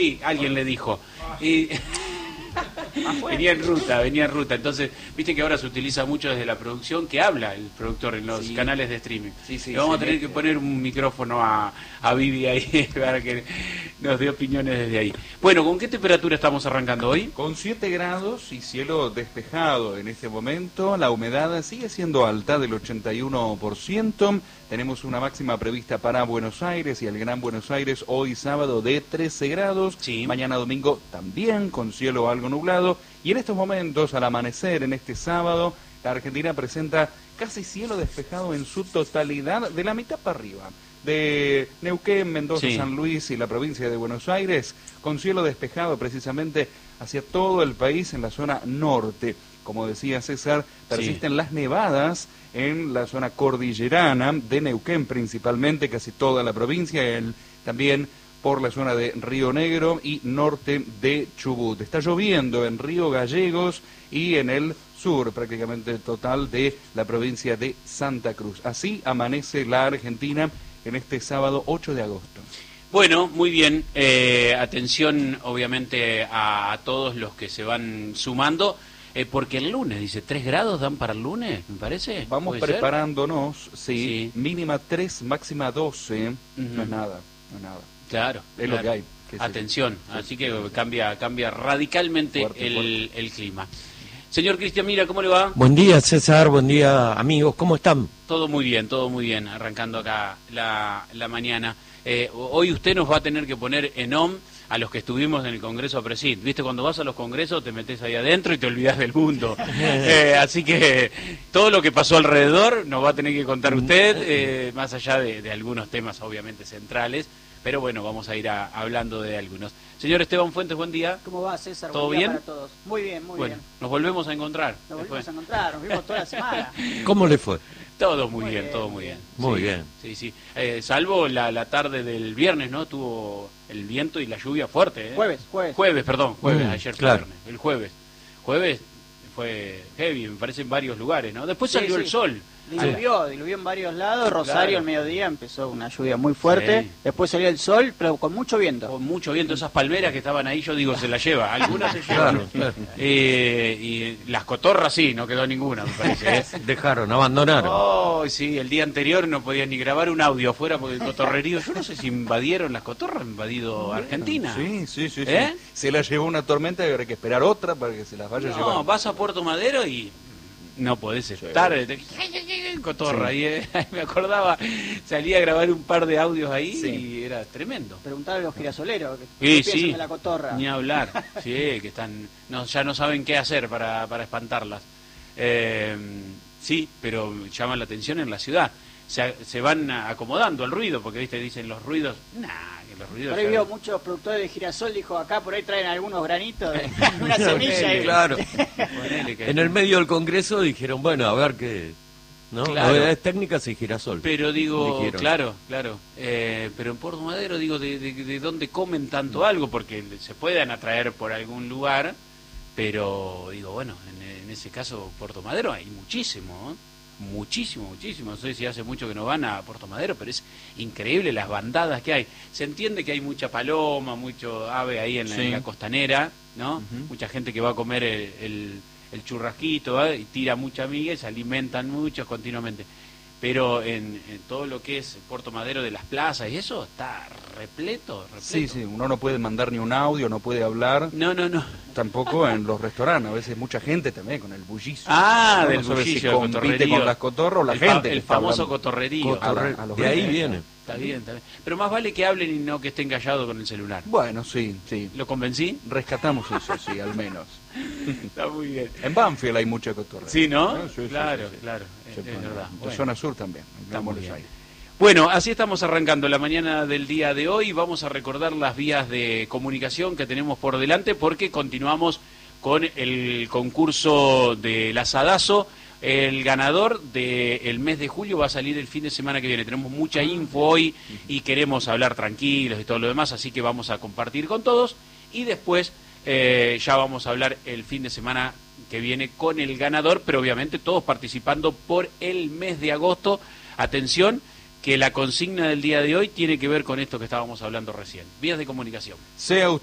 Sí, alguien le dijo. Y venía en ruta. Entonces, viste que ahora se utiliza mucho desde la producción, que habla el productor en los canales de streaming. Le vamos a tener que poner un micrófono a Vivi ahí para que nos dé opiniones desde ahí. Bueno, ¿con qué temperatura estamos arrancando hoy? Con 7 grados y cielo despejado en este momento. La humedad sigue siendo alta, del 81%. Tenemos una máxima prevista para Buenos Aires y el Gran Buenos Aires hoy sábado de 13 grados. Sí. Mañana domingo también con cielo algo nublado. Y en estos momentos, al amanecer en este sábado, la Argentina presenta casi cielo despejado en su totalidad, de la mitad para arriba. De Neuquén, Mendoza, San Luis y la provincia de Buenos Aires, con cielo despejado precisamente hacia todo el país en la zona norte. Como decía César, persisten las nevadas en la zona cordillerana de Neuquén principalmente, casi toda la provincia, también por la zona de Río Negro y norte de Chubut. Está lloviendo en Río Gallegos y en el sur prácticamente total de la provincia de Santa Cruz. Así amanece la Argentina en este sábado 8 de agosto. Bueno, muy bien. Atención, obviamente, a todos los que se van sumando, porque el lunes, dice, 3 grados dan para el lunes, me parece. Vamos preparándonos, sí, mínima 3, máxima 12, no es nada. Claro, es lo que hay. Atención, así que cambia radicalmente el clima. Señor Cristian Mira, ¿cómo le va? Buen día, César, buen día, amigos, ¿cómo están? Todo muy bien, arrancando acá la mañana. Hoy usted nos va a tener que poner en OM a los que estuvimos en el Congreso Presid. ¿Viste? Cuando vas a los congresos te metes ahí adentro y te olvidas del mundo. Así que todo lo que pasó alrededor nos va a tener que contar usted, más allá de algunos temas obviamente centrales. Pero bueno, vamos a ir hablando de algunos. Señor Esteban Fuentes, buen día. ¿Cómo va, César? ¿Todo buen día bien? para todos. Muy bien. Nos volvemos a encontrar. Nos vimos toda la semana. ¿Cómo le fue? Todo muy bien. Muy bien. Sí. Salvo la tarde del viernes, ¿no? Tuvo el viento y la lluvia fuerte, ¿eh? Jueves, ayer claro. Viernes. El jueves fue heavy, me parece, en varios lugares, ¿no? Después salió el sol. Diluvió en varios lados. Rosario al mediodía empezó una lluvia muy fuerte. Después salió el sol, pero con mucho viento. Esas palmeras que estaban ahí, yo digo, se las lleva. Algunas se llevan. Claro. Y las cotorras sí, no quedó ninguna, me parece. Dejaron, abandonaron. Oh, sí, el día anterior no podían ni grabar un audio afuera porque el cotorrerío. Yo no sé si invadieron las cotorras, invadido Argentina. Sí. Se la llevó una tormenta y habrá que esperar otra para que se las vaya a llevar. No, vas a Puerto Madero y no podés estar. Cotorra, ahí me acordaba, salí a grabar un par de audios ahí y era tremendo. Preguntar a los girasoleros que piensan de la cotorra. Ni hablar, que están, ya no saben qué hacer para espantarlas. Sí, pero llaman la atención en la ciudad. Se van acomodando al ruido, porque viste dicen los ruidos, que los ruidos. Por ahí vio muchos productores de girasol, dijo acá por ahí traen algunos granitos, una semilla. Claro. En el medio del Congreso dijeron, bueno, a ver qué, ¿no? Claro. Novedades técnicas y girasol. Pero digo, claro. Pero en Puerto Madero, digo, de dónde comen tanto algo, porque se puedan atraer por algún lugar, pero digo, bueno, en ese caso Puerto Madero hay muchísimo, ¿eh? Muchísimo. No sé si hace mucho que no van a Puerto Madero, pero es increíble las bandadas que hay. Se entiende que hay mucha paloma, mucho ave ahí en la costanera, ¿no? Mucha gente que va a comer el churrasquito, y tira mucha miga y se alimentan muchos continuamente. Pero en todo lo que es Puerto Madero de las plazas y eso está repleto. Sí, uno no puede mandar ni un audio, no puede hablar. No. Tampoco en los restaurantes, a veces mucha gente también con el bullicio. Del bullicio, si compite con las cotorras o la gente. El famoso cotorrerío. De ahí viene. Está bien. Pero más vale que hablen y no que estén callados con el celular. Bueno, sí. ¿Lo convencí? Rescatamos eso, sí, al menos. Está muy bien. En Banfield hay mucha cotorra. Sí, ¿no? Sí, claro. Es verdad. En zona sur también. Estamos bien. Bueno, así estamos arrancando la mañana del día de hoy. Vamos a recordar las vías de comunicación que tenemos por delante porque continuamos con el concurso del asadazo. El ganador del mes de julio va a salir el fin de semana que viene. Tenemos mucha info hoy y queremos hablar tranquilos y todo lo demás, así que vamos a compartir con todos y después ya vamos a hablar el fin de semana que viene con el ganador, pero obviamente todos participando por el mes de agosto. Atención, que la consigna del día de hoy tiene que ver con esto que estábamos hablando recién. Vías de comunicación. Sea